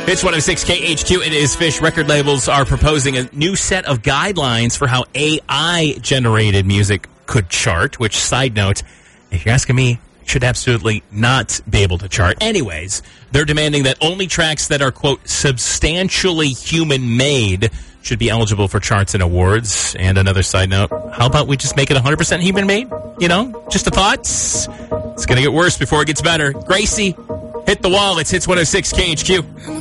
It's 106 KHQ. It is Fish. Record labels are proposing a new set of guidelines for how AI-generated music could chart, which, side note, if you're asking me, should absolutely not be able to chart. Anyways, they're demanding that only tracks that are, quote, substantially human-made should be eligible for charts and awards. And another side note, how about we just make it 100% human-made? You know, just a thought. It's going to get worse before it gets better. Gracie, hit the wall. It's Hits 106 KHQ.